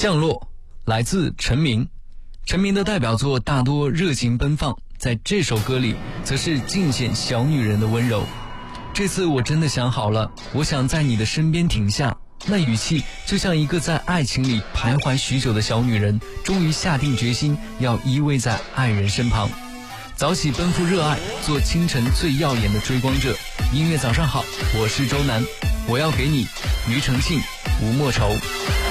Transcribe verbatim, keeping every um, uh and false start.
降落来自陈明，陈明的代表作大多热情奔放，在这首歌里则是尽显小女人的温柔。这次我真的想好了，我想在你的身边停下，那语气就像一个在爱情里徘徊许久的小女人，终于下定决心要依偎在爱人身旁，早起奔赴热爱，做清晨最耀眼的追光者。音乐早上好，我是周南，我要给你庾澄庆、吴莫愁。